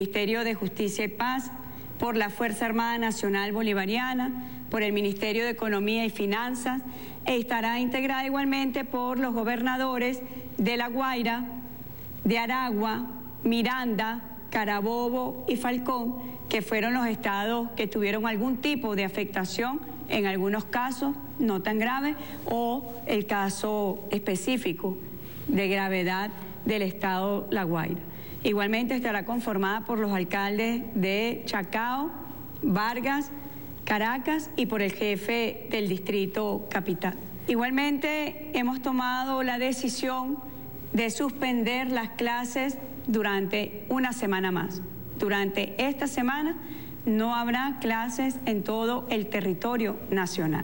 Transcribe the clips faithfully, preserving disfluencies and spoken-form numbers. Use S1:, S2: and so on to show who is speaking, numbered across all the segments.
S1: Ministerio de Justicia y Paz, por la Fuerza Armada Nacional Bolivariana, por el Ministerio de Economía y Finanzas, e estará integrada igualmente por los gobernadores de La Guaira, de Aragua, Miranda, Carabobo y Falcón, que fueron los estados que tuvieron algún tipo de afectación, en algunos casos no tan grave, o el caso específico de gravedad del estado La Guaira. Igualmente estará conformada por los alcaldes de Chacao, Vargas, Caracas y por el jefe del distrito capital. Igualmente hemos tomado la decisión de suspender las clases durante una semana más. Durante esta semana no habrá clases en todo el territorio nacional.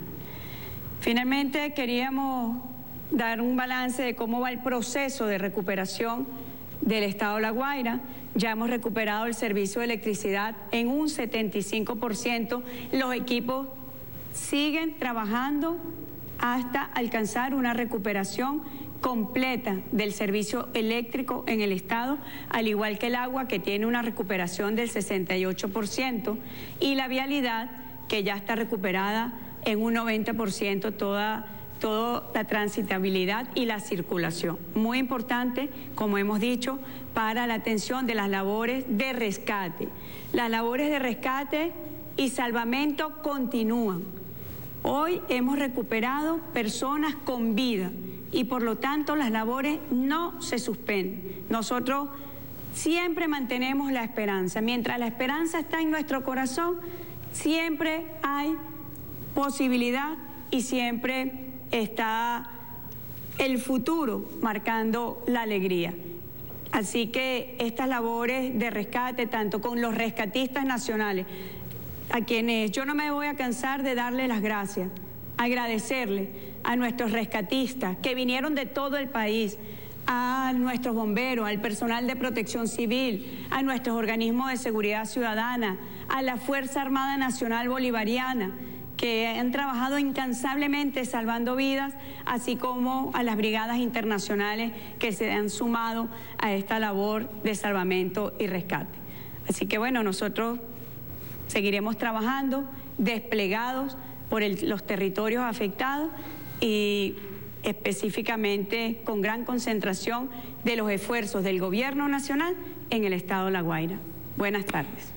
S1: Finalmente queríamos dar un balance de cómo va el proceso de recuperación del estado La Guaira. Ya hemos recuperado el servicio de electricidad en un setenta y cinco por ciento. Los equipos siguen trabajando hasta alcanzar una recuperación completa del servicio eléctrico en el estado, al igual que el agua, que tiene una recuperación del sesenta y ocho por ciento, y la vialidad, que ya está recuperada en un noventa por ciento, toda toda la transitabilidad y la circulación. Muy importante, como hemos dicho, para la atención de las labores de rescate. Las labores de rescate y salvamento continúan. Hoy hemos recuperado personas con vida y por lo tanto las labores no se suspenden. Nosotros siempre mantenemos la esperanza. Mientras la esperanza está en nuestro corazón, siempre hay posibilidad y siempre está el futuro marcando la alegría. Así que estas labores de rescate, tanto con los rescatistas nacionales, a quienes yo no me voy a cansar de darle las gracias, agradecerle a nuestros rescatistas que vinieron de todo el país, a nuestros bomberos, al personal de protección civil, a nuestros organismos de seguridad ciudadana, a la Fuerza Armada Nacional Bolivariana, que han trabajado incansablemente salvando vidas, así como a las brigadas internacionales que se han sumado a esta labor de salvamento y rescate. Así que bueno, nosotros seguiremos trabajando desplegados por el, los territorios afectados y específicamente con gran concentración de los esfuerzos del Gobierno Nacional en el estado La Guaira. Buenas tardes.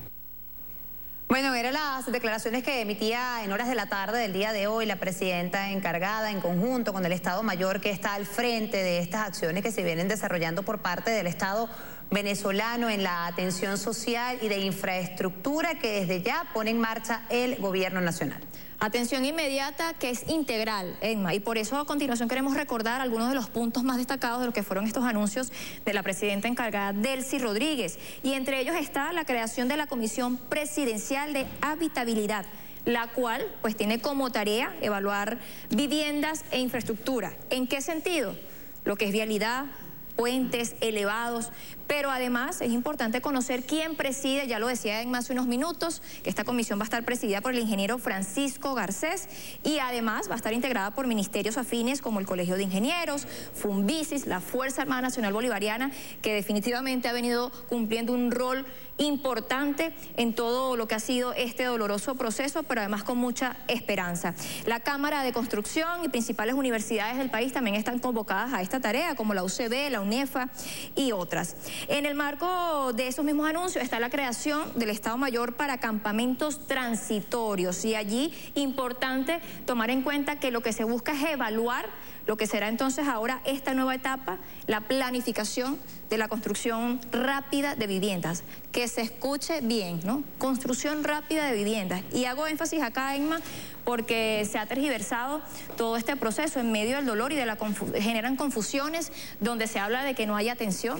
S2: Bueno, eran las declaraciones que emitía en horas de la tarde del día de hoy la presidenta encargada en conjunto con el Estado Mayor que está al frente de estas acciones que se vienen desarrollando por parte del Estado venezolano en la atención social y de infraestructura que desde ya pone en marcha el Gobierno Nacional.
S3: Atención inmediata que es integral, Emma, y por eso a continuación queremos recordar algunos de los puntos más destacados de lo que fueron estos anuncios de la presidenta encargada Delcy Rodríguez, y entre ellos está la creación de la Comisión Presidencial de Habitabilidad, la cual pues tiene como tarea evaluar viviendas e infraestructura. ¿En qué sentido? Lo que es vialidad, puentes elevados, pero además es importante conocer quién preside, ya lo decía en hace unos minutos, que esta comisión va a estar presidida por el ingeniero Francisco Garcés y además va a estar integrada por ministerios afines como el Colegio de Ingenieros, Funvisis, la Fuerza Armada Nacional Bolivariana, que definitivamente ha venido cumpliendo un rol importante en todo lo que ha sido este doloroso proceso, pero además con mucha esperanza. La Cámara de Construcción y principales universidades del país también están convocadas a esta tarea, como la U C B, la UNEFA y otras. En el marco de esos mismos anuncios está la creación del Estado Mayor para campamentos transitorios, y allí importante tomar en cuenta que lo que se busca es evaluar lo que será entonces ahora esta nueva etapa, la planificación de la construcción rápida de viviendas. Que se escuche bien, ¿no? Construcción rápida de viviendas. Y hago énfasis acá, Emma, porque se ha tergiversado todo este proceso en medio del dolor y de la confu- generan confusiones donde se habla de que no hay atención.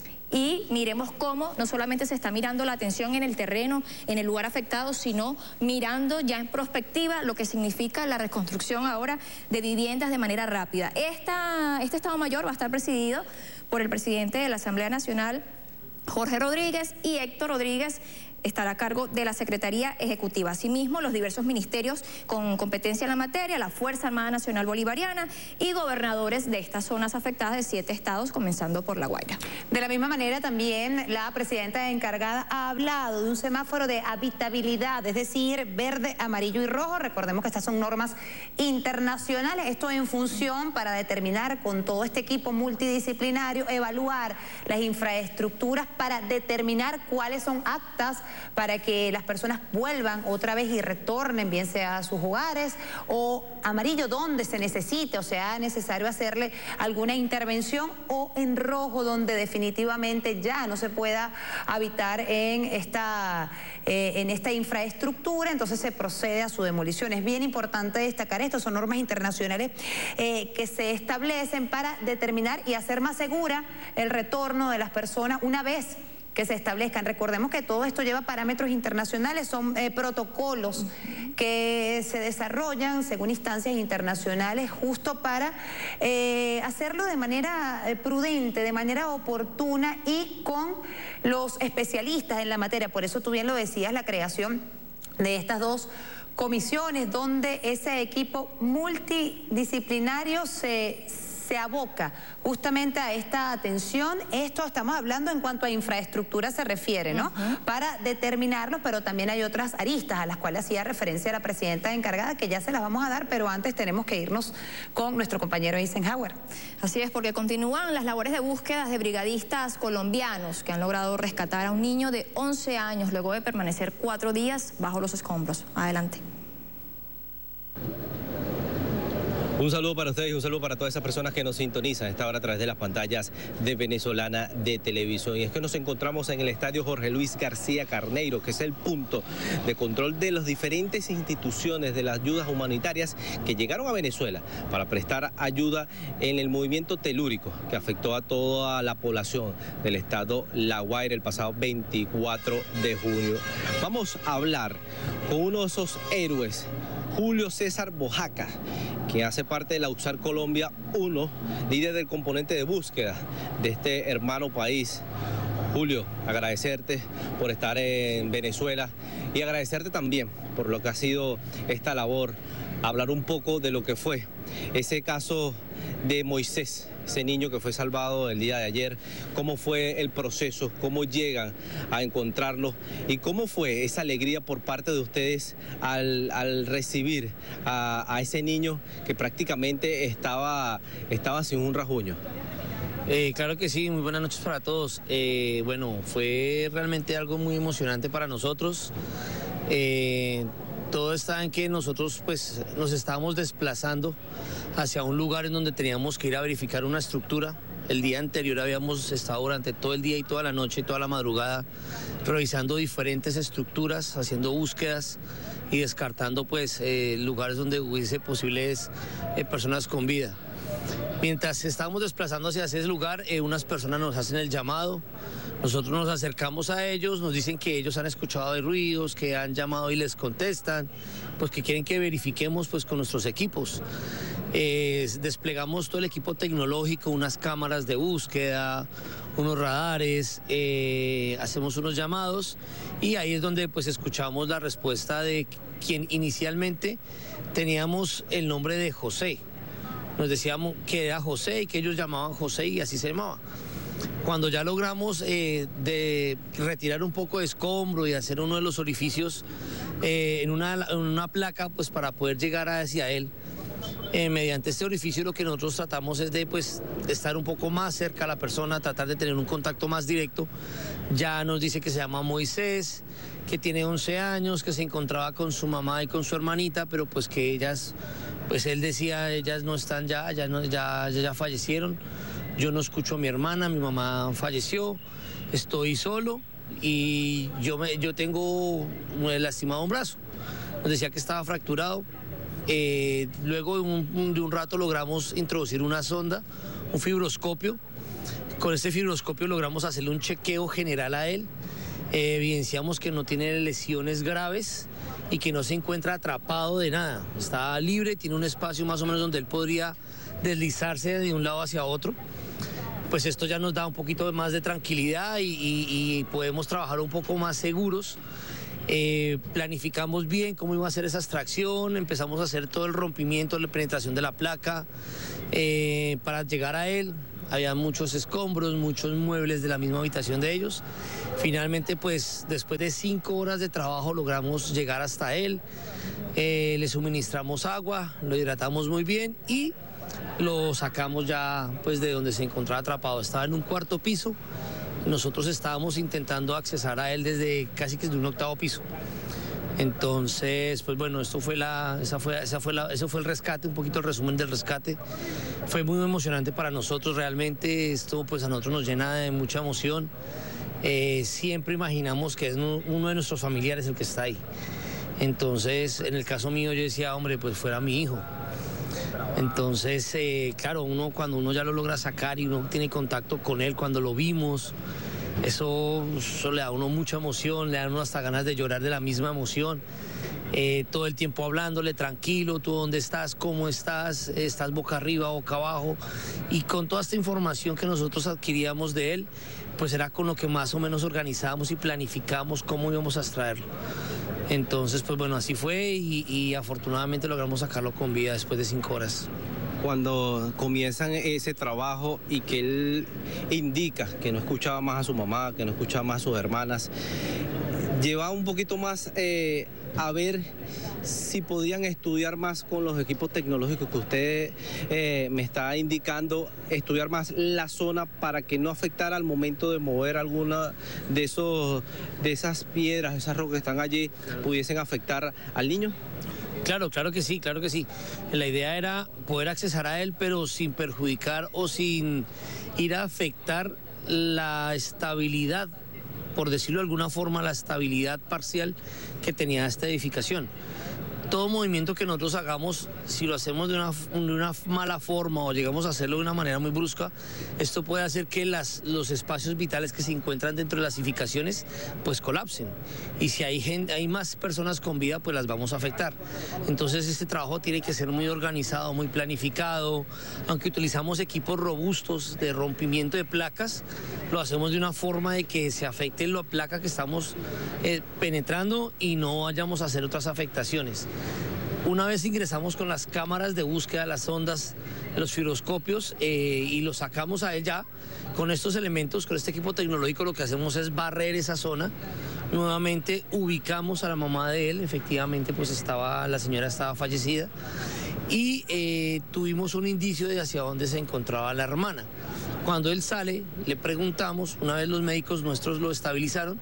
S3: Y miremos cómo no solamente se está mirando la atención en el terreno, en el lugar afectado, sino mirando ya en prospectiva lo que significa la reconstrucción ahora de viviendas de manera rápida. Esta, este Estado Mayor va a estar presidido por el presidente de la Asamblea Nacional, Jorge Rodríguez, y Héctor Rodríguez estará a cargo de la Secretaría Ejecutiva. Asimismo, los diversos ministerios con competencia en la materia, la Fuerza Armada Nacional Bolivariana y gobernadores de estas zonas afectadas de siete estados, comenzando por La Guaira.
S2: De la misma manera, también la presidenta encargada ha hablado de un semáforo de habitabilidad, es decir, verde, amarillo y rojo. Recordemos que estas son normas internacionales. Esto en función para determinar con todo este equipo multidisciplinario, evaluar las infraestructuras para determinar cuáles son aptas para que las personas vuelvan otra vez y retornen, bien sea a sus hogares, o amarillo donde se necesite, o sea necesario hacerle alguna intervención, o en rojo donde definitivamente ya no se pueda habitar en esta, eh, en esta infraestructura, entonces se procede a su demolición. Es bien importante destacar esto, son normas internacionales eh, que se establecen para determinar y hacer más segura el retorno de las personas una vez que se establezcan. Recordemos que todo esto lleva parámetros internacionales, son eh, protocolos que se desarrollan según instancias internacionales justo para eh, hacerlo de manera eh, prudente, de manera oportuna y con los especialistas en la materia. Por eso tú bien lo decías, la creación de estas dos comisiones donde ese equipo multidisciplinario se... se aboca justamente a esta atención. Esto estamos hablando en cuanto a infraestructura se refiere, ¿no? Uh-huh. Para determinarlo, pero también hay otras aristas a las cuales hacía referencia la presidenta encargada, que ya se las vamos a dar, pero antes tenemos que irnos con nuestro compañero Eisenhower.
S3: Así es, porque continúan las labores de búsqueda de brigadistas colombianos que han logrado rescatar a un niño de once años luego de permanecer cuatro días bajo los escombros. Adelante.
S4: Un saludo para ustedes y un saludo para todas esas personas que nos sintonizan a esta hora a través de las pantallas de Venezolana de Televisión. Y es que nos encontramos en el estadio Jorge Luis García Carneiro, que es el punto de control de las diferentes instituciones de las ayudas humanitarias que llegaron a Venezuela para prestar ayuda en el movimiento telúrico que afectó a toda la población del estado La Guaira el pasado veinticuatro de junio. Vamos a hablar con uno de esos héroes, Julio César Bojaca, que hace parte de la USAR Colombia uno, líder del componente de búsqueda de este hermano país. Julio, agradecerte por estar en Venezuela y agradecerte también por lo que ha sido esta labor, hablar un poco de lo que fue ese caso de Moisés, ese niño que fue salvado el día de ayer, cómo fue el proceso, cómo llegan a encontrarlo y cómo fue esa alegría por parte de ustedes al, al recibir a, a ese niño que prácticamente estaba, estaba sin un rasguño.
S5: Eh, claro que sí, muy buenas noches para todos. Eh, bueno, fue realmente algo muy emocionante para nosotros. Eh, Todo está en que nosotros pues nos estábamos desplazando hacia un lugar en donde teníamos que ir a verificar una estructura. El día anterior habíamos estado durante todo el día y toda la noche y toda la madrugada revisando diferentes estructuras, haciendo búsquedas y descartando pues eh, lugares donde hubiese posibles eh, personas con vida. Mientras estábamos desplazando hacia ese lugar, eh, unas personas nos hacen el llamado. Nosotros nos acercamos a ellos, nos dicen que ellos han escuchado de ruidos, que han llamado y les contestan, pues que quieren que verifiquemos pues con nuestros equipos. Eh, desplegamos todo el equipo tecnológico, unas cámaras de búsqueda, unos radares, eh, hacemos unos llamados y ahí es donde pues escuchamos la respuesta de quien inicialmente teníamos el nombre de José. Nos decíamos que era José y que ellos llamaban José y así se llamaba. Cuando ya logramos eh, de retirar un poco de escombro y hacer uno de los orificios eh, en, una, en una placa pues para poder llegar hacia él, eh, mediante este orificio lo que nosotros tratamos es de pues estar un poco más cerca a la persona, tratar de tener un contacto más directo. Ya nos dice que se llama Moisés, que tiene once años, que se encontraba con su mamá y con su hermanita, pero pues que ellas, pues él decía, ellas no están ya, ya, no, ya, ya fallecieron. Yo no escucho a mi hermana, mi mamá falleció, estoy solo y yo, me, yo tengo lastimado un brazo. Nos decía que estaba fracturado. Eh, luego de un, de un rato logramos introducir una sonda, un fibroscopio. Con este fibroscopio logramos hacerle un chequeo general a él. Eh, evidenciamos que no tiene lesiones graves y que no se encuentra atrapado de nada. Está libre, tiene un espacio más o menos donde él podría deslizarse de un lado hacia otro. pues esto ya nos da un poquito más de tranquilidad y, y, y podemos trabajar un poco más seguros. Eh, planificamos bien cómo iba a ser esa extracción, empezamos a hacer todo el rompimiento, la penetración de la placa eh, para llegar a él. Había muchos escombros, muchos muebles de la misma habitación de ellos. Finalmente, pues después de cinco horas de trabajo logramos llegar hasta él. Eh, le suministramos agua, lo hidratamos muy bien y lo sacamos ya pues de donde se encontraba atrapado. Estaba en un cuarto piso. Nosotros estábamos intentando accesar a él desde casi que desde un octavo piso. Entonces, pues bueno, esto fue la, esa fue, esa fue la, eso fue el rescate, un poquito el resumen del rescate. Fue muy emocionante para nosotros, realmente esto pues a nosotros nos llena de mucha emoción. Eh, siempre imaginamos que es uno de nuestros familiares el que está ahí. Entonces, en el caso mío yo decía, hombre, pues fuera mi hijo. Entonces, eh, claro, uno cuando uno ya lo logra sacar y uno tiene contacto con él, cuando lo vimos, eso, eso le da a uno mucha emoción, le da a uno hasta ganas de llorar de la misma emoción. Eh, todo el tiempo hablándole, tranquilo, tú dónde estás, cómo estás, estás boca arriba, boca abajo. Y con toda esta información que nosotros adquiríamos de él, pues era con lo que más o menos organizábamos y planificamos cómo íbamos a extraerlo. Entonces, pues bueno, así fue y, y afortunadamente logramos sacarlo con vida después de cinco horas.
S4: Cuando comienzan ese trabajo y que él indica que no escuchaba más a su mamá, que no escuchaba más a sus hermanas, lleva un poquito más eh, a ver si podían estudiar más con los equipos tecnológicos que usted eh, me está indicando, estudiar más la zona para que no afectara al momento de mover alguna de esos de esas piedras, esas rocas que están allí, pudiesen afectar al niño.
S5: Claro, claro que sí, claro que sí. La idea era poder accesar a él, pero sin perjudicar o sin ir a afectar la estabilidad, por decirlo de alguna forma, la estabilidad parcial que tenía esta edificación. Todo movimiento que nosotros hagamos, si lo hacemos de una, de una mala forma o llegamos a hacerlo de una manera muy brusca, esto puede hacer que las, los espacios vitales que se encuentran dentro de las edificaciones pues colapsen. Y si hay, gente, hay más personas con vida, pues las vamos a afectar. Entonces este trabajo tiene que ser muy organizado, muy planificado. Aunque utilizamos equipos robustos de rompimiento de placas, lo hacemos de una forma de que se afecte la placa que estamos eh, penetrando y no vayamos a hacer otras afectaciones. Una vez ingresamos con las cámaras de búsqueda, las ondas, los giroscopios eh, y lo sacamos a él ya, con estos elementos, con este equipo tecnológico, lo que hacemos es barrer esa zona. Nuevamente ubicamos a la mamá de él, efectivamente pues estaba, la señora estaba fallecida y eh, tuvimos un indicio de hacia dónde se encontraba la hermana. Cuando él sale, le preguntamos, una vez los médicos nuestros lo estabilizaron,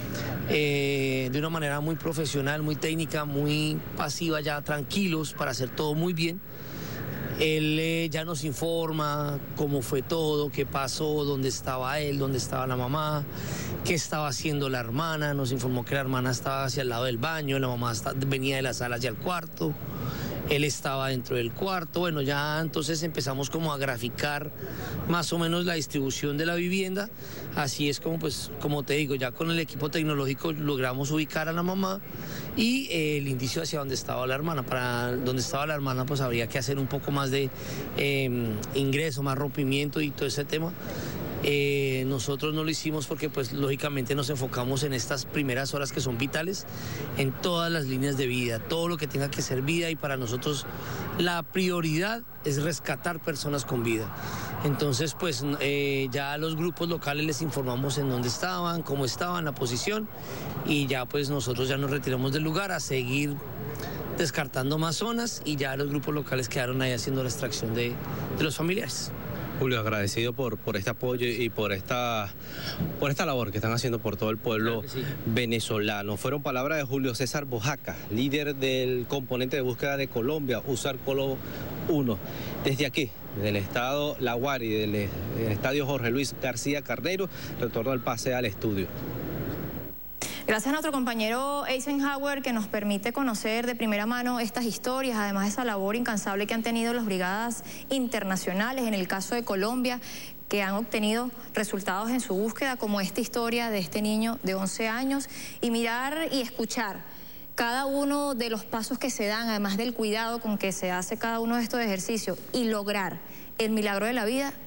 S5: Eh, de una manera muy profesional, muy técnica, muy pasiva, ya tranquilos para hacer todo muy bien. Él eh, ya nos informa cómo fue todo, qué pasó, dónde estaba él, dónde estaba la mamá, qué estaba haciendo la hermana. Nos informó que la hermana estaba hacia el lado del baño, la mamá está, venía de la sala hacia el cuarto. Él estaba dentro del cuarto. Bueno, ya entonces empezamos como a graficar más o menos la distribución de la vivienda. Así es como, pues, como te digo, ya con el equipo tecnológico logramos ubicar a la mamá y eh, el indicio hacia donde estaba la hermana. Para donde estaba la hermana, pues habría que hacer un poco más de eh, ingreso, más rompimiento y todo ese tema. Eh, nosotros no lo hicimos porque pues lógicamente nos enfocamos en estas primeras horas que son vitales, en todas las líneas de vida, todo lo que tenga que ser vida, y para nosotros la prioridad es rescatar personas con vida. Entonces pues eh, ya a los grupos locales les informamos en dónde estaban, cómo estaban, la posición, y ya pues nosotros ya nos retiramos del lugar a seguir descartando más zonas, y ya los grupos locales quedaron ahí haciendo la extracción de, de los familiares.
S4: Julio, agradecido por, por este apoyo y por esta, por esta labor que están haciendo por todo el pueblo claro sí. venezolano. Fueron palabras de Julio César Bojaca, líder del componente de búsqueda de Colombia, Usar Colo uno. Desde aquí, del estado La Guaira y del, del estadio Jorge Luis García Carneiro, retorno al pase al estudio.
S3: Gracias a nuestro compañero Eisenhower, que nos permite conocer de primera mano estas historias, además de esa labor incansable que han tenido las brigadas internacionales, en el caso de Colombia, que han obtenido resultados en su búsqueda, como esta historia de este niño de once años, y mirar y escuchar cada uno de los pasos que se dan, además del cuidado con que se hace cada uno de estos ejercicios, y lograr el milagro de la vida,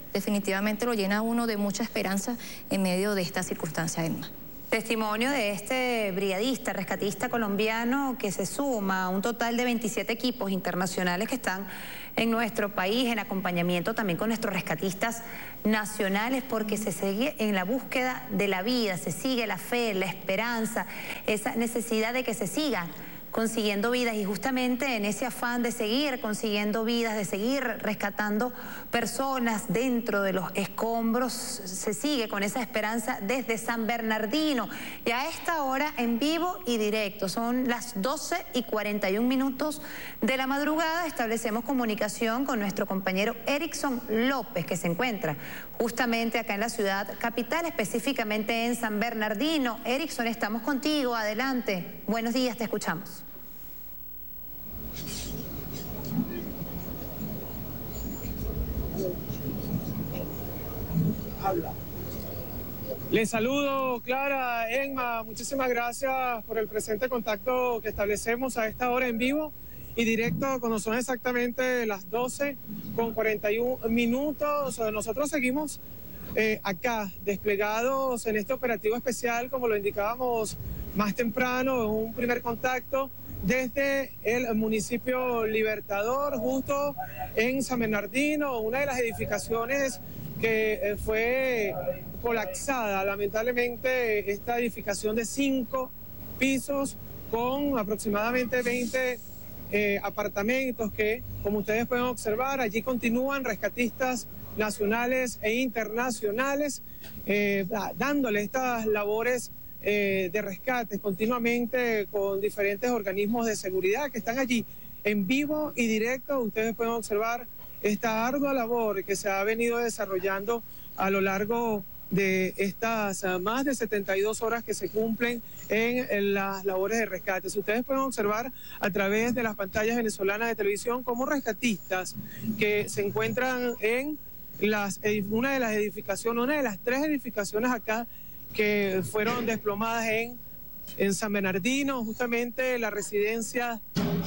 S3: definitivamente lo llena a uno de mucha esperanza en medio de esta circunstancia, Emma.
S2: Testimonio de este brigadista, rescatista colombiano que se suma a un total de veintisiete equipos internacionales que están en nuestro país en acompañamiento también con nuestros rescatistas nacionales, porque se sigue en la búsqueda de la vida, se sigue la fe, la esperanza, esa necesidad de que se sigan consiguiendo vidas, y justamente en ese afán de seguir consiguiendo vidas, de seguir rescatando personas dentro de los escombros, se sigue con esa esperanza desde San Bernardino. Y a esta hora en vivo y directo, son las doce y cuarenta y un minutos de la madrugada, establecemos comunicación con nuestro compañero Erickson López, que se encuentra justamente acá en la ciudad capital, específicamente en San Bernardino. Erickson, estamos contigo, adelante. Buenos días, te escuchamos.
S6: Les saludo, Clara, Emma, muchísimas gracias por el presente contacto que establecemos a esta hora en vivo y directo, cuando son exactamente las doce con cuarenta y un minutos. Nosotros seguimos eh, acá, desplegados en este operativo especial, como lo indicábamos más temprano, en un primer contacto desde el municipio Libertador, justo en San Bernardino, una de las edificaciones que eh, fue colapsada. Lamentablemente, esta edificación de cinco pisos con aproximadamente veinte eh, apartamentos que, como ustedes pueden observar, allí continúan rescatistas nacionales e internacionales eh, dándole estas labores eh, de rescate continuamente con diferentes organismos de seguridad que están allí en vivo y directo. Ustedes pueden observar esta ardua labor que se ha venido desarrollando a lo largo de estas uh, más de setenta y dos horas que se cumplen en, en las labores de rescate. Ustedes pueden observar a través de las pantallas venezolanas de televisión cómo rescatistas que se encuentran en las, una de las edificaciones, una de las tres edificaciones acá que fueron desplomadas en, en San Bernardino, justamente la residencia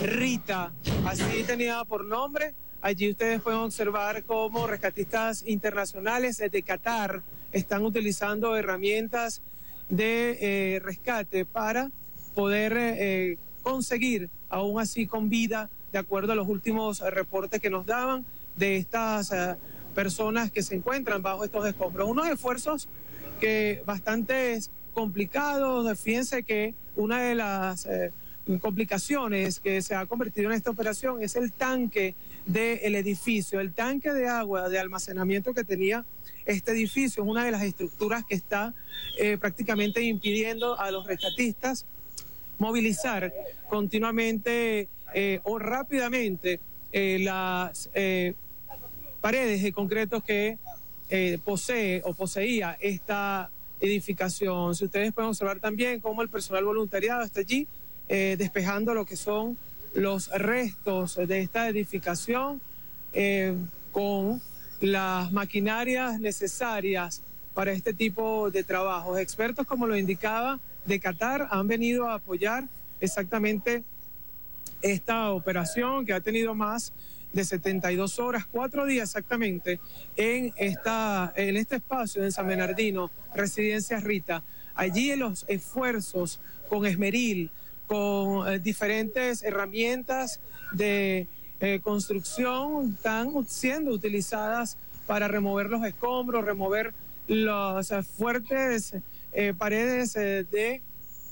S6: Rita, así tenía por nombre. Allí ustedes pueden observar cómo rescatistas internacionales de Qatar están utilizando herramientas de eh, rescate para poder eh, conseguir, aún así con vida, de acuerdo a los últimos reportes que nos daban de estas eh, personas que se encuentran bajo estos escombros. Unos esfuerzos que bastante complicados. Fíjense que una de las eh, complicaciones que se ha convertido en esta operación es el tanque del edificio, el tanque de agua de almacenamiento que tenía este edificio. Es una de las estructuras que está eh, prácticamente impidiendo a los rescatistas movilizar continuamente eh, o rápidamente eh, las eh, paredes de concreto que eh, posee o poseía esta edificación. Si ustedes pueden observar también cómo el personal voluntariado está allí eh, despejando lo que son los restos de esta edificación eh, con las maquinarias necesarias para este tipo de trabajos. Expertos, como lo indicaba, de Qatar han venido a apoyar exactamente esta operación que ha tenido más de setenta y dos horas, cuatro días exactamente, en, esta, en este espacio en San Bernardino, Residencia Rita. Allí los esfuerzos con esmeril, con eh, diferentes herramientas de eh, construcción están siendo utilizadas para remover los escombros, remover las eh, fuertes eh, paredes eh, de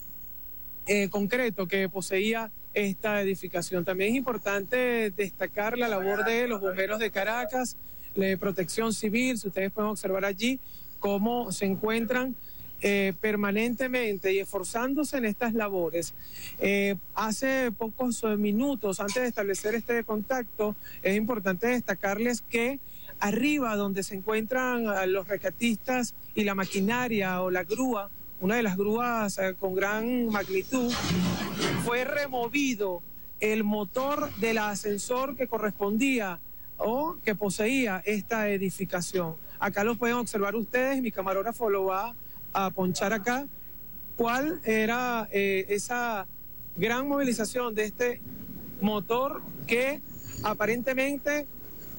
S6: eh, concreto que poseía esta edificación. También es importante destacar la labor de los bomberos de Caracas, de Protección Civil. Si ustedes pueden observar allí cómo se encuentran Eh, permanentemente y esforzándose en estas labores. Eh, hace pocos minutos, antes de establecer este contacto, es importante destacarles que arriba donde se encuentran los rescatistas y la maquinaria o la grúa, una de las grúas eh, con gran magnitud, fue removido el motor del ascensor que correspondía o que poseía esta edificación. Acá lo pueden observar ustedes, mi camarógrafo lo va a ponchar acá, cuál era eh, esa gran movilización de este motor que aparentemente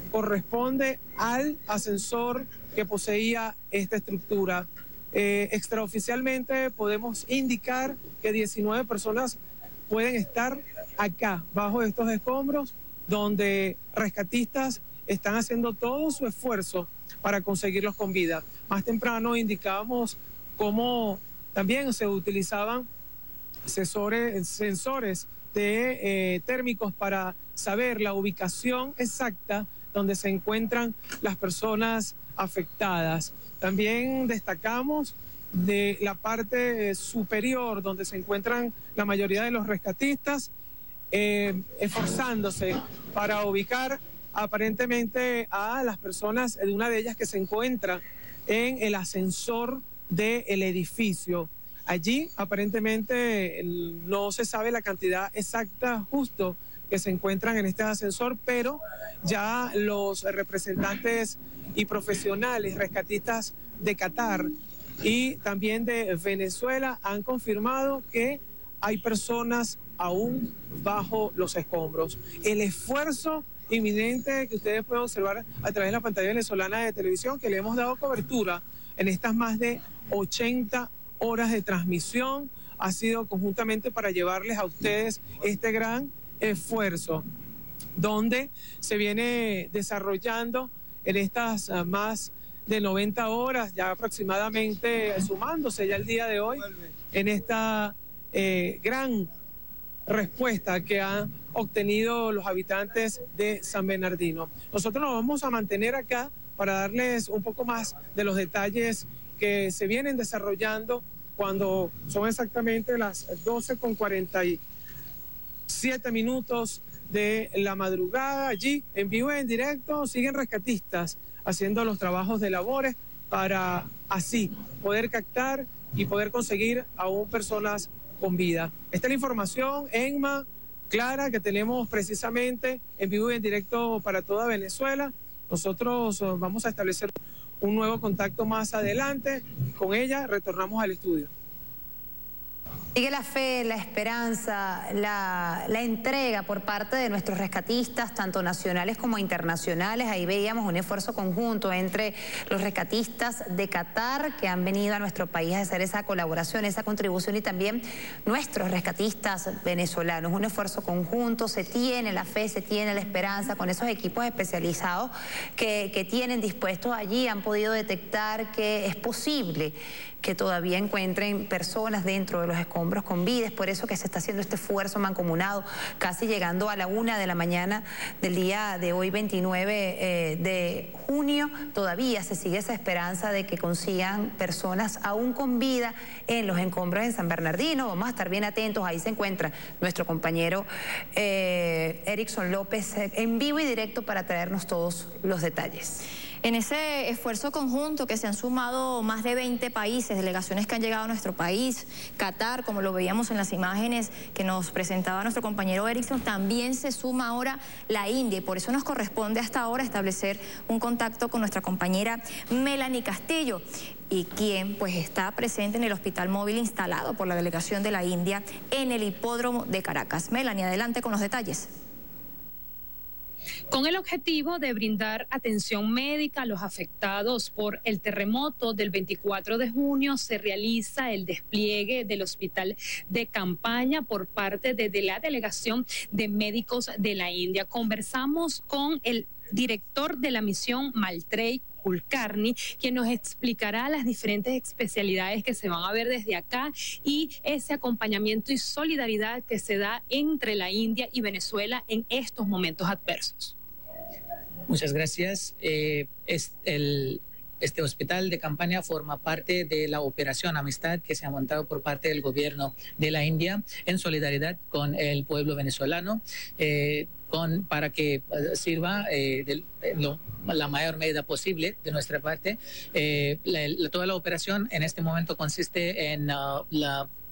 S6: corresponde al ascensor que poseía esta estructura. Eh, extraoficialmente podemos indicar que diecinueve personas pueden estar acá, bajo estos escombros, donde rescatistas están haciendo todo su esfuerzo para conseguirlos con vida. Más temprano indicábamos cómo también se utilizaban sensores, sensores de, eh, térmicos para saber la ubicación exacta donde se encuentran las personas afectadas. También destacamos de la parte superior donde se encuentran la mayoría de los rescatistas, eh, esforzándose para ubicar aparentemente a las personas, de una de ellas que se encuentra en el ascensor del edificio. Allí aparentemente no se sabe la cantidad exacta justo que se encuentran en este ascensor, pero ya los representantes y profesionales rescatistas de Qatar y también de Venezuela han confirmado que hay personas aún bajo los escombros. El esfuerzo inminente que ustedes pueden observar a través de la pantalla venezolana de televisión, que le hemos dado cobertura en estas más de ochenta horas de transmisión, ha sido conjuntamente para llevarles a ustedes este gran esfuerzo, donde se viene desarrollando en estas uh, más de noventa horas, ya aproximadamente sumándose ya el día de hoy, en esta eh, gran respuesta que han obtenido los habitantes de San Bernardino. Nosotros nos vamos a mantener acá para darles un poco más de los detalles que se vienen desarrollando cuando son exactamente las doce con cuarenta y siete minutos de la madrugada. Allí, en vivo y en directo, siguen rescatistas haciendo los trabajos de labores para así poder captar y poder conseguir aún personas con vida. Esta es la información, Enma, clara, que tenemos precisamente en vivo y en directo para toda Venezuela. Nosotros uh, vamos a establecer un nuevo contacto más adelante. Con ella retornamos al estudio.
S2: Sigue la fe, la esperanza, la, la entrega por parte de nuestros rescatistas, tanto nacionales como internacionales. Ahí veíamos un esfuerzo conjunto entre los rescatistas de Qatar, que han venido a nuestro país a hacer esa colaboración, esa contribución, y también nuestros rescatistas venezolanos. Un esfuerzo conjunto, se tiene la fe, se tiene la esperanza con esos equipos especializados que, que tienen dispuestos allí. Han podido detectar que es posible que todavía encuentren personas dentro de los escombros con vida. Es por eso que se está haciendo este esfuerzo mancomunado, casi llegando a la una de la mañana del día de hoy, veintinueve eh, de junio. Todavía se sigue esa esperanza de que consigan personas aún con vida en los escombros en San Bernardino. Vamos a estar bien atentos. Ahí se encuentra nuestro compañero eh, Erickson López eh, en vivo y directo para traernos todos los detalles.
S3: En ese esfuerzo conjunto que se han sumado más de veinte países, delegaciones que han llegado a nuestro país, Qatar, como lo veíamos en las imágenes que nos presentaba nuestro compañero Erickson, también se suma ahora la India, y por eso nos corresponde hasta ahora establecer un contacto con nuestra compañera Melanie Castillo, y quien pues está presente en el hospital móvil instalado por la delegación de la India en el hipódromo de Caracas. Melanie, adelante con los detalles.
S7: Con el objetivo de brindar atención médica a los afectados por el terremoto del veinticuatro de junio, se realiza el despliegue del hospital de campaña por parte de, de la delegación de médicos de la India. Conversamos con el director de la misión, Maitreyi Kulkarni, quien nos explicará las diferentes especialidades que se van a ver desde acá y ese acompañamiento y solidaridad que se da entre la India y Venezuela en estos momentos adversos.
S8: Muchas gracias. Eh, es el, este hospital de campaña forma parte de la operación Amistad que se ha montado por parte del gobierno de la India en solidaridad con el pueblo venezolano. Eh, Con, para que uh, sirva eh, de, de lo, la mayor medida posible de nuestra parte. Eh, la, la, toda la operación en este momento consiste en uh, la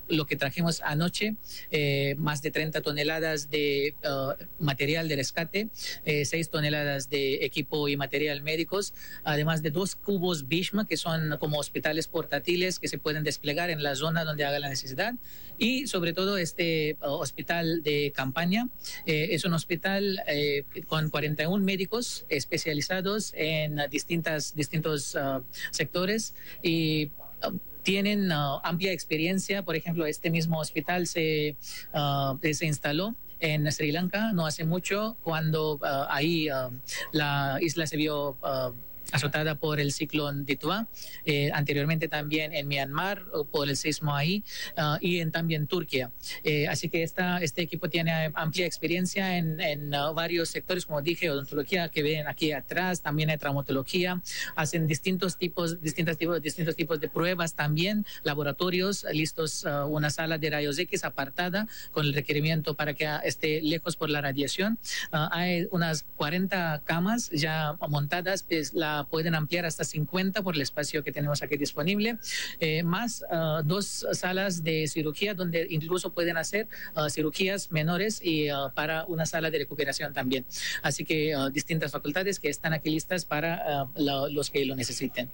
S8: lo que trajimos anoche, eh, más de treinta toneladas de uh, material de rescate, eh, seis toneladas de equipo y material médicos, además de dos cubos Bishma, que son como hospitales portátiles que se pueden desplegar en la zona donde haga la necesidad. Y sobre todo este uh, hospital de campaña, eh, es un hospital eh, con cuarenta y uno médicos especializados en uh, distintas, distintos uh, sectores y uh, tienen uh, amplia experiencia. Por ejemplo, este mismo hospital se, uh, se instaló en Sri Lanka no hace mucho, cuando uh, ahí uh, la isla se vio uh, azotada por el ciclón Ditua, eh, anteriormente también en Myanmar por el sismo ahí uh, y en también Turquía. Eh, así que esta, este equipo tiene amplia experiencia en, en uh, varios sectores, como dije, odontología que ven aquí atrás, también hay traumatología, hacen distintos tipos, distintos tipos, distintos tipos de pruebas también, laboratorios listos, uh, una sala de rayos X apartada con el requerimiento para que esté lejos por la radiación. Uh, hay unas cuarenta camas ya montadas, pues la pueden ampliar hasta cincuenta por el espacio que tenemos aquí disponible, eh, más uh, dos salas de cirugía donde incluso pueden hacer uh, cirugías menores y uh, para una sala de recuperación también. Así que uh, distintas facultades que están aquí listas para uh, la, los que lo necesiten.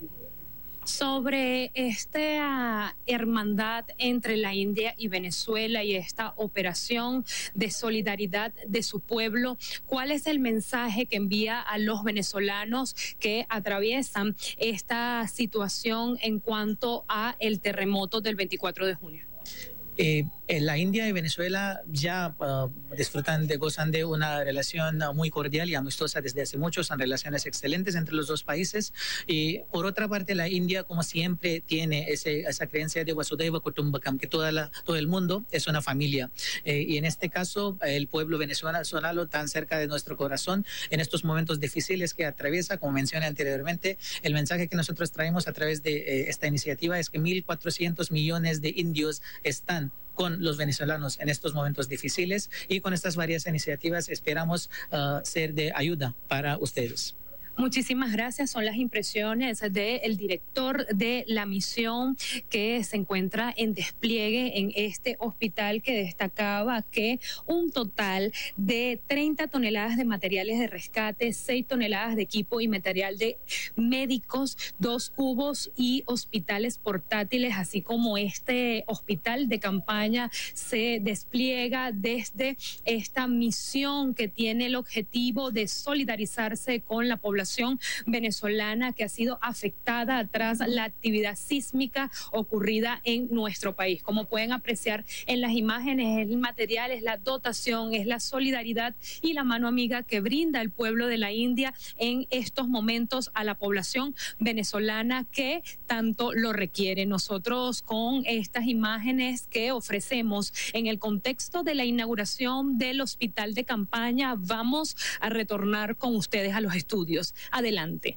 S7: Sobre esta hermandad entre la India y Venezuela y esta operación de solidaridad de su pueblo, ¿cuál es el mensaje que envía a los venezolanos que atraviesan esta situación en cuanto a el terremoto del veinticuatro de junio?
S8: Eh, en la India y Venezuela ya uh, disfrutan, de, gozan de una relación uh, muy cordial y amistosa desde hace mucho, son relaciones excelentes entre los dos países. Y por otra parte, la India, como siempre, tiene ese, esa creencia de Vasudhaiva Kutumbakam, que toda la, todo el mundo es una familia. Eh, y en este caso, el pueblo venezolano, tan cerca de nuestro corazón, en estos momentos difíciles que atraviesa, como mencioné anteriormente, el mensaje que nosotros traemos a través de eh, esta iniciativa es que mil cuatrocientos millones de indios están con los venezolanos en estos momentos difíciles, y con estas varias iniciativas esperamos uh, ser de ayuda para ustedes.
S7: Muchísimas gracias. Son las impresiones del director de la misión que se encuentra en despliegue en este hospital, que destacaba que un total de treinta toneladas de materiales de rescate, seis toneladas de equipo y material de médicos, dos cubos y hospitales portátiles, así como este hospital de campaña, se despliega desde esta misión que tiene el objetivo de solidarizarse con la población venezolana que ha sido afectada tras la actividad sísmica ocurrida en nuestro país. Como pueden apreciar en las imágenes, el material es la dotación, es la solidaridad y la mano amiga que brinda el pueblo de la India en estos momentos a la población venezolana que tanto lo requiere. Nosotros, con estas imágenes que ofrecemos en el contexto de la inauguración del hospital de campaña, vamos a retornar con ustedes a los estudios. Adelante.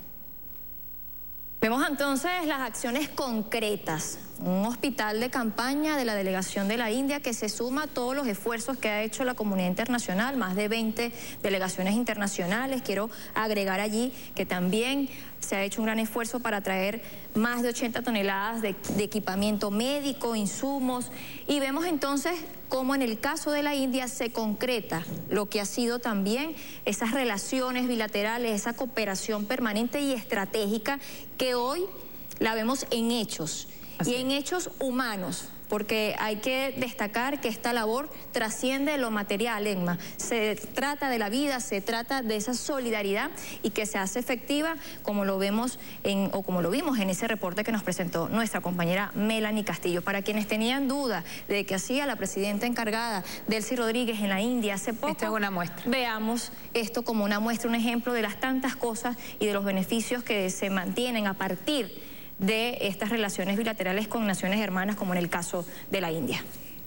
S3: Vemos entonces las acciones concretas. Un hospital de campaña de la delegación de la India que se suma a todos los esfuerzos que ha hecho la comunidad internacional, más de veinte delegaciones internacionales. Quiero agregar allí que también se ha hecho un gran esfuerzo para traer más de ochenta toneladas de, de equipamiento médico, insumos, y vemos entonces cómo en el caso de la India se concreta lo que ha sido también esas relaciones bilaterales, esa cooperación permanente y estratégica que hoy la vemos en hechos. Así. Y en hechos humanos, porque hay que destacar que esta labor trasciende lo material, Emma. Se trata de la vida, se trata de esa solidaridad y que se hace efectiva, como lo vemos en, o como lo vimos en ese reporte que nos presentó nuestra compañera Melanie Castillo. Para quienes tenían duda de qué hacía la presidenta encargada, Delcy Rodríguez, en la India hace poco,
S2: esto es una muestra.
S3: Veamos esto como una muestra, un ejemplo de las tantas cosas y de los beneficios que se mantienen a partir de estas relaciones bilaterales con naciones hermanas, como en el caso de la India.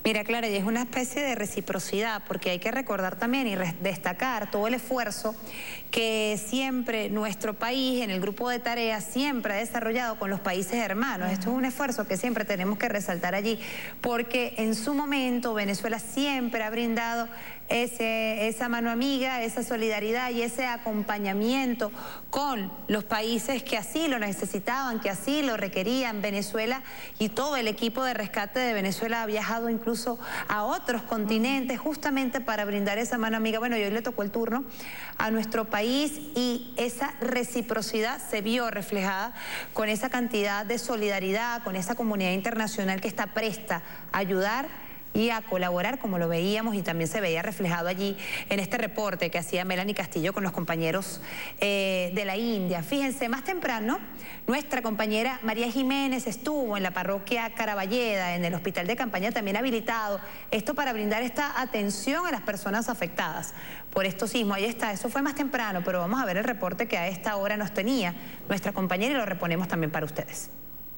S2: Mira, Clara, y es una especie de reciprocidad, porque hay que recordar también y destacar todo el esfuerzo que siempre nuestro país en el grupo de tareas siempre ha desarrollado con los países hermanos. Esto es un esfuerzo que siempre tenemos que resaltar allí, porque en su momento Venezuela siempre ha brindado ese, esa mano amiga, esa solidaridad y ese acompañamiento con los países que así lo necesitaban, que así lo requerían. Venezuela y todo el equipo de rescate de Venezuela ha viajado incluso a otros continentes justamente para brindar esa mano amiga. Bueno, y hoy le tocó el turno a nuestro país y esa reciprocidad se vio reflejada con esa cantidad de solidaridad, con esa comunidad internacional que está presta a ayudar y a colaborar, como lo veíamos y también se veía reflejado allí en este reporte que hacía Melanie Castillo con los compañeros eh, de la India. Fíjense, más temprano, nuestra compañera María Jiménez estuvo en la parroquia Caraballeda, en el hospital de campaña también habilitado, esto para brindar esta atención a las personas afectadas por estos sismos. Ahí está, eso fue más temprano, pero vamos a ver el reporte que a esta hora nos tenía nuestra compañera y lo reponemos también para ustedes.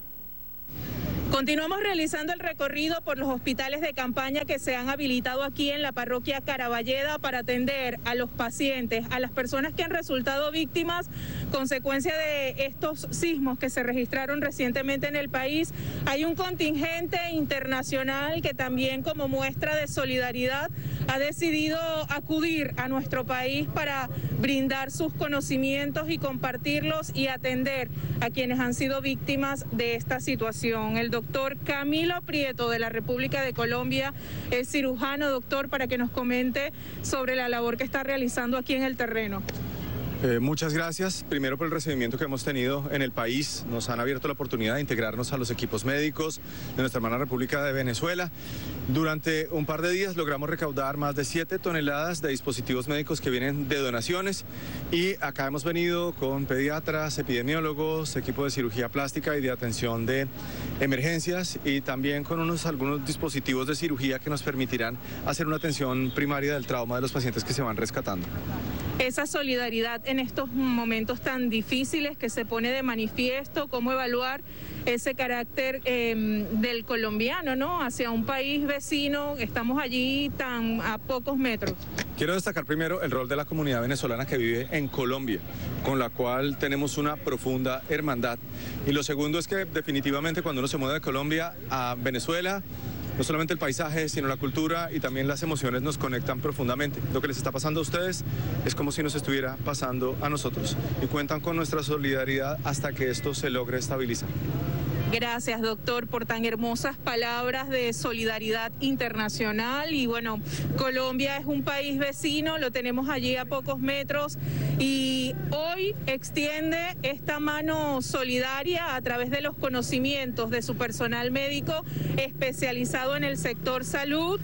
S9: Continuamos realizando el recorrido por los hospitales de campaña que se han habilitado aquí en la parroquia Caraballeda para atender a los pacientes, a las personas que han resultado víctimas consecuencia de estos sismos que se registraron recientemente en el país. Hay un contingente internacional que también, como muestra de solidaridad, ha decidido acudir a nuestro país para brindar sus conocimientos y compartirlos y atender a quienes han sido víctimas de esta situación. El doctor Camilo Prieto de la República de Colombia es cirujano. Doctor, para que nos comente sobre la labor que está realizando aquí en el terreno.
S10: Eh, muchas gracias, primero por el recibimiento que hemos tenido en el país. Nos han abierto la oportunidad de integrarnos a los equipos médicos de nuestra hermana República de Venezuela. Durante un par de días logramos recaudar más de siete toneladas de dispositivos médicos que vienen de donaciones y acá hemos venido con pediatras, epidemiólogos, equipo de cirugía plástica y de atención de emergencias y también con unos algunos dispositivos de cirugía que nos permitirán hacer una atención primaria del trauma de los pacientes que se van rescatando.
S9: Esa solidaridad en estos momentos tan difíciles que se pone de manifiesto, cómo evaluar ese carácter eh, del colombiano, ¿no? Hacia un país vecino, estamos allí tan a pocos metros.
S10: Quiero destacar primero el rol de la comunidad venezolana que vive en Colombia, con la cual tenemos una profunda hermandad. Y lo segundo es que definitivamente cuando uno se mueve de Colombia a Venezuela, no solamente el paisaje, sino la cultura y también las emociones nos conectan profundamente. Lo que les está pasando a ustedes es como si nos estuviera pasando a nosotros y cuentan con nuestra solidaridad hasta que esto se logre estabilizar.
S9: Gracias, doctor, por tan hermosas palabras de solidaridad internacional. Y bueno, Colombia es un país vecino, lo tenemos allí a pocos metros y hoy extiende esta mano solidaria a través de los conocimientos de su personal médico especializado en el sector salud,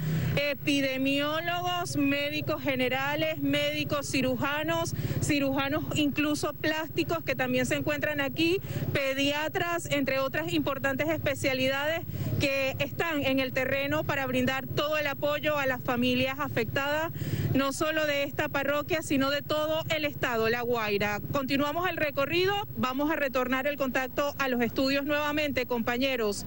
S9: epidemiólogos, médicos generales, médicos cirujanos, cirujanos incluso plásticos que también se encuentran aquí, pediatras, entre otras importantes especialidades que están en el terreno para brindar todo el apoyo a las familias afectadas, no solo de esta parroquia, sino de todo el estado, La Guaira. Continuamos el recorrido, vamos a retornar el contacto a los estudios nuevamente, compañeros.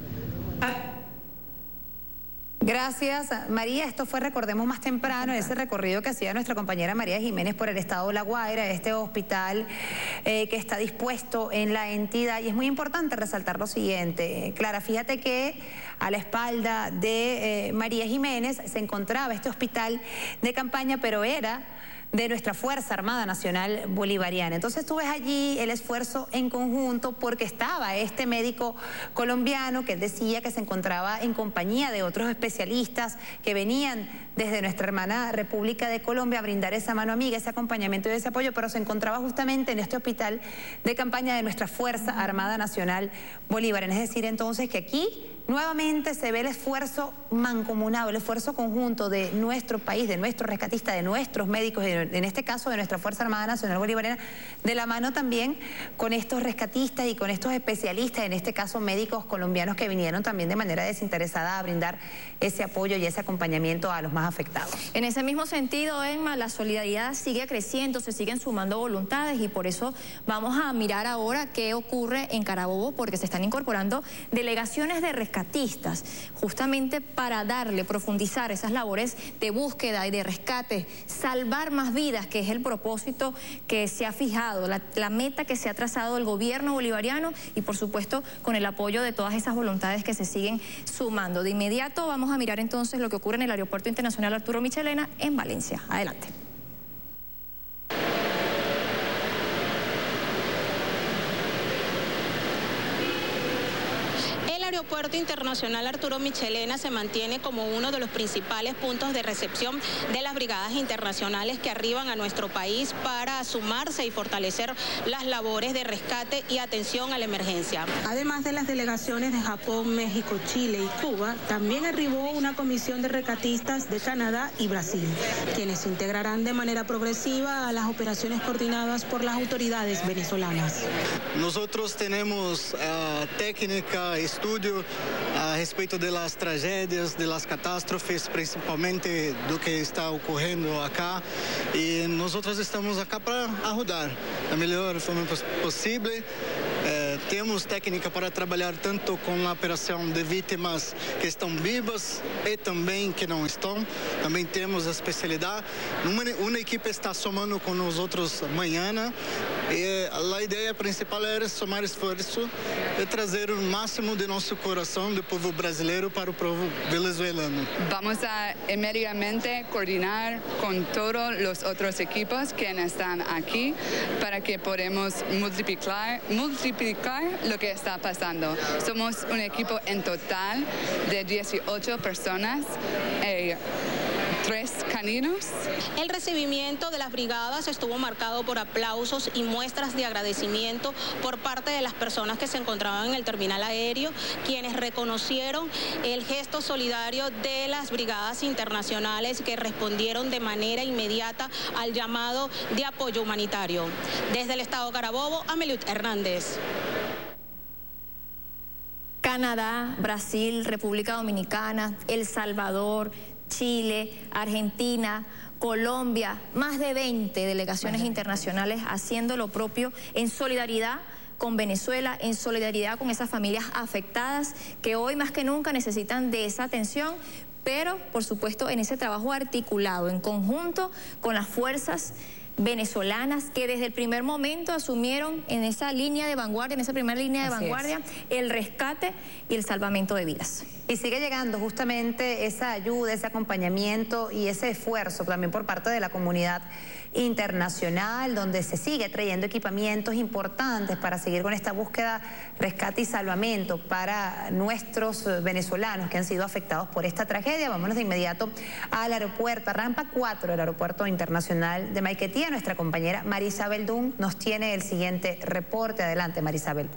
S2: Gracias, María. Esto fue, recordemos, más temprano, ese recorrido que hacía nuestra compañera María Jiménez por el estado de La Guaira, este hospital eh, que está dispuesto en la entidad. Y es muy importante resaltar lo siguiente, Clara, fíjate que a la espalda de eh, María Jiménez se encontraba este hospital de campaña, pero era de nuestra Fuerza Armada Nacional Bolivariana. Entonces tú ves allí el esfuerzo en conjunto porque estaba este médico colombiano que decía que se encontraba en compañía de otros especialistas que venían desde nuestra hermana República de Colombia a brindar esa mano amiga, ese acompañamiento y ese apoyo, pero se encontraba justamente en este hospital de campaña de nuestra Fuerza Armada Nacional Bolivariana. Es decir, entonces que aquí nuevamente se ve el esfuerzo mancomunado, el esfuerzo conjunto de nuestro país, de nuestros rescatistas, de nuestros médicos, en este caso de nuestra Fuerza Armada Nacional Bolivariana, de la mano también con estos rescatistas y con estos especialistas, en este caso médicos colombianos que vinieron también de manera desinteresada a brindar ese apoyo y ese acompañamiento a los más afectados.
S3: En ese mismo sentido, Emma, la solidaridad sigue creciendo, se siguen sumando voluntades y por eso vamos a mirar ahora qué ocurre en Carabobo, porque se están incorporando delegaciones de rescate rescatistas, justamente para darle, profundizar esas labores de búsqueda y de rescate, salvar más vidas, que es el propósito que se ha fijado, la, la meta que se ha trazado el gobierno bolivariano y por supuesto con el apoyo de todas esas voluntades que se siguen sumando. De inmediato vamos a mirar entonces lo que ocurre en el Aeropuerto Internacional Arturo Michelena en Valencia. Adelante.
S11: El Aeropuerto Internacional Arturo Michelena se mantiene como uno de los principales puntos de recepción de las brigadas internacionales que arriban a nuestro país para sumarse y fortalecer las labores de rescate y atención a la emergencia.
S12: Además de las delegaciones de Japón, México, Chile y Cuba, también arribó una comisión de rescatistas de Canadá y Brasil, quienes se integrarán de manera progresiva a las operaciones coordinadas por las autoridades venezolanas.
S13: Nosotros tenemos uh, técnica, estudio a respeito de las tragedias, de las catástrofes, principalmente do que está ocorrendo acá, e nosotros estamos acá para ajudar da melhor forma possível. Eh, temos técnica para trabalhar tanto com a operação de vítimas que estão vivas e também que não estão. Também temos a especialidade. Uma, uma equipe está somando com nós outros amanhã, e a ideia principal era somar esforço e trazer o máximo de nosso coração do povo brasileiro para o povo venezuelano.
S14: Vamos a inmediatamente coordinar con todos los otros equipos que están aquí para que podamos multiplicar, multiplicar lo que está pasando. Somos un equipo en total de dieciocho personas. Eh, Tres caninos.
S11: El recibimiento de las brigadas estuvo marcado por aplausos y muestras de agradecimiento por parte de las personas que se encontraban en el terminal aéreo, quienes reconocieron el gesto solidario de las brigadas internacionales que respondieron de manera inmediata al llamado de apoyo humanitario. Desde el estado Carabobo, Ameliud Hernández.
S3: Canadá, Brasil, República Dominicana, El Salvador, Chile, Argentina, Colombia, más de veinte delegaciones internacionales haciendo lo propio en solidaridad con Venezuela, en solidaridad con esas familias afectadas que hoy más que nunca necesitan de esa atención, pero por supuesto en ese trabajo articulado, en conjunto con las fuerzas venezolanas que desde el primer momento asumieron en esa línea de vanguardia, en esa primera línea de Así vanguardia, es. el rescate y el salvamento de vidas.
S2: Y sigue llegando justamente esa ayuda, ese acompañamiento y ese esfuerzo también por parte de la comunidad internacional, donde se sigue trayendo equipamientos importantes para seguir con esta búsqueda, rescate y salvamento para nuestros venezolanos que han sido afectados por esta tragedia. Vámonos de inmediato al aeropuerto, a Rampa cuatro, el aeropuerto internacional de Maiquetía. Nuestra compañera Marisabel Dunn nos tiene el siguiente reporte. Adelante, Marisabel.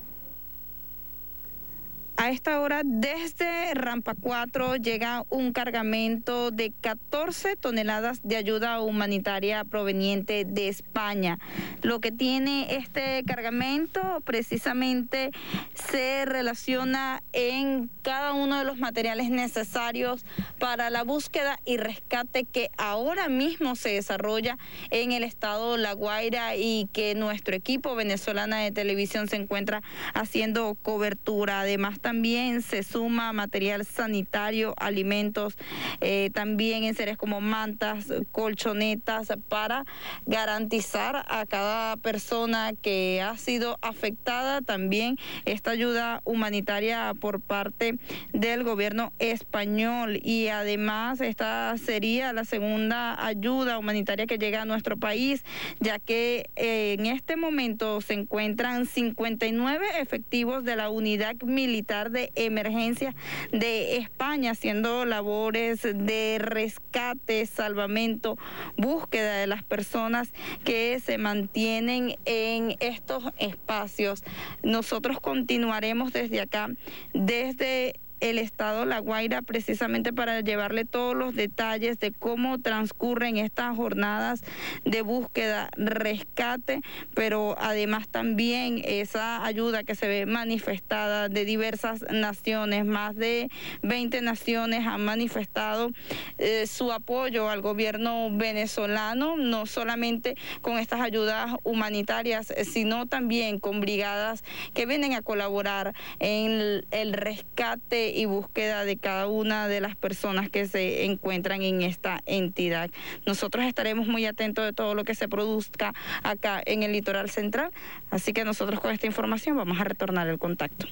S15: A esta hora, desde Rampa cuatro llega un cargamento de catorce toneladas de ayuda humanitaria proveniente de España. Lo que tiene este cargamento precisamente se relaciona en cada uno de los materiales necesarios para la búsqueda y rescate que ahora mismo se desarrolla en el estado La Guaira y que nuestro equipo venezolana de televisión se encuentra haciendo cobertura. Además, también se suma material sanitario, alimentos, eh, también en series como mantas, colchonetas, para garantizar a cada persona que ha sido afectada también esta ayuda humanitaria por parte del gobierno español. Y además esta sería la segunda ayuda humanitaria que llega a nuestro país, ya que eh, en este momento se encuentran cincuenta y nueve efectivos de la unidad militar de emergencia de España haciendo labores de rescate, salvamento, búsqueda de las personas que se mantienen en estos espacios. Nosotros continuaremos desde acá, desde el estado La Guaira, precisamente para llevarle todos los detalles de cómo transcurren estas jornadas de búsqueda, rescate, pero además también esa ayuda que se ve manifestada de diversas naciones. Más de veinte naciones han manifestado eh, su apoyo al gobierno venezolano, no solamente con estas ayudas humanitarias, sino también con brigadas que vienen a colaborar en el, el rescate y búsqueda de cada una de las personas que se encuentran en esta entidad. Nosotros estaremos muy atentos de todo lo que se produzca acá en el litoral central, así que nosotros con esta información vamos a retornar el contacto.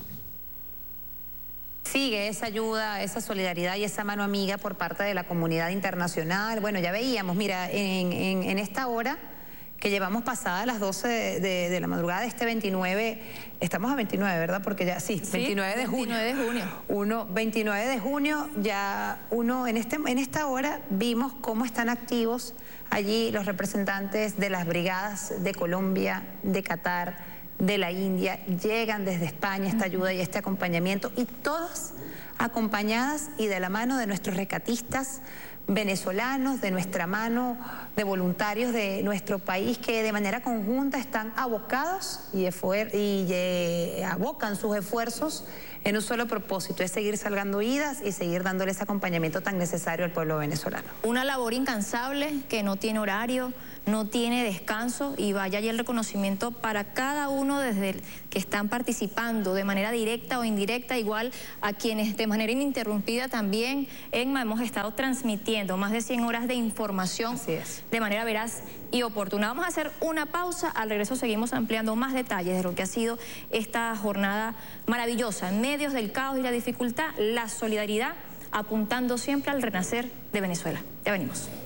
S2: Sigue esa ayuda, esa solidaridad y esa mano amiga por parte de la comunidad internacional. Bueno, ya veíamos, mira, en, en, en esta hora que llevamos pasada las doce de, de, de la madrugada de este veintinueve, estamos a veintinueve, ¿verdad? Porque ya, sí,
S3: sí
S2: veintinueve de junio.
S3: veintinueve de junio.
S2: Uno, veintinueve de junio, ya uno, en, este, en esta hora vimos cómo están activos allí los representantes de las brigadas de Colombia, de Qatar, de la India, llegan desde España esta ayuda y este acompañamiento, y todas acompañadas y de la mano de nuestros rescatistas venezolanos, de nuestra mano de voluntarios de nuestro país que de manera conjunta están abocados y, y eh, abocan sus esfuerzos en un solo propósito, es seguir salvando vidas y seguir dándole ese acompañamiento tan necesario al pueblo venezolano.
S3: Una labor incansable que no tiene horario, no tiene descanso, y vaya allí el reconocimiento para cada uno desde el que están participando de manera directa o indirecta, igual a quienes de manera ininterrumpida también, ENMA, hemos estado transmitiendo más de cien horas de información de manera veraz y oportuna. Vamos a hacer una pausa, al regreso seguimos ampliando más detalles de lo que ha sido esta jornada maravillosa, en medios del caos y la dificultad, la solidaridad, apuntando siempre al renacer de Venezuela. Ya venimos.